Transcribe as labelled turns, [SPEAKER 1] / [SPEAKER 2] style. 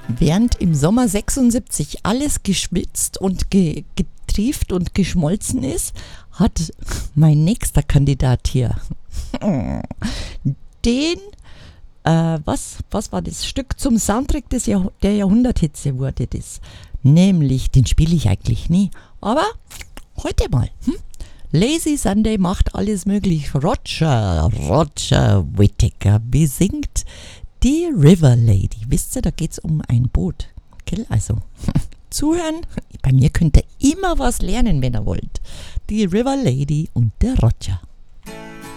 [SPEAKER 1] Während im Sommer 76 alles geschwitzt und getrieft und geschmolzen ist, hat mein nächster Kandidat hier den, was war das Stück zum Soundtrack der Jahrhunderthitze wurde das. Nämlich, den spiele ich eigentlich nie, aber heute mal. Lazy Sunday macht alles möglich. Roger Whittaker besingt die River Lady. Wisst ihr, da geht's um ein Boot. Okay, also zuhören. Bei mir könnt ihr immer was lernen, wenn ihr wollt. Die River Lady und der Roger.